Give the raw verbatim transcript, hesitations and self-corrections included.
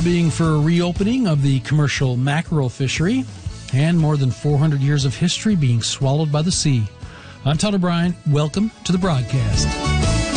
lobbying for a reopening of the commercial mackerel fishery, and more than four hundred years of history being swallowed by the sea. I'm Todd O'Brien. Welcome to the broadcast.